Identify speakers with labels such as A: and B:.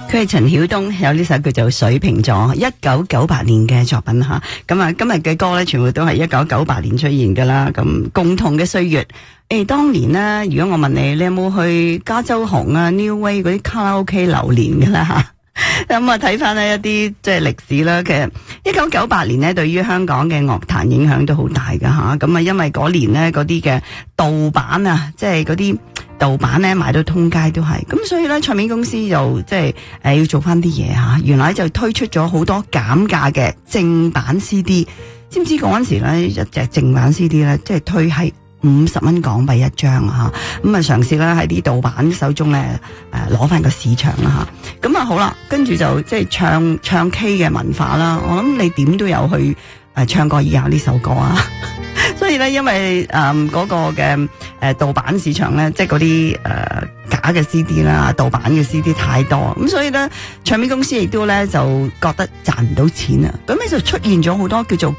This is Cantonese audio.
A: 佢係陳曉東，有呢首叫做《水瓶座》，1998年嘅作品吓。咁啊，今日嘅歌咧，全部都係1998年出現噶啦。咁共同嘅歲月，當年呢，如果我問你，你有冇去加州紅啊、New Way 嗰啲卡拉 OK 流連噶啦吓？咁啊，睇翻呢一啲即係歷史啦。其實1998年呢，對於香港嘅樂壇影響都好大噶吓。咁啊，因為嗰年呢，嗰啲嘅盜版啊，即係嗰啲盜版咧賣到通街都係，咁所以咧唱片公司就即係要做翻啲嘢吓，原來就推出咗好多減價嘅正版 CD， 知唔知嗰陣時咧一隻正版 CD 咧即係推係50蚊港幣一張啊吓，咁啊嘗試咧喺啲盜版手中咧攞翻個市場啦吓，咁啊好啦，跟住就即係唱 K 嘅文化啦，我諗你點都有去唱過以下呢首歌啊。所以咧，因為嗰個嘅盜版市場咧，即係嗰啲假嘅 CD 啦、盜版嘅 CD 太多，咁所以咧，唱片公司亦都咧就覺得賺唔到錢啊，咁咧就出現咗好多叫做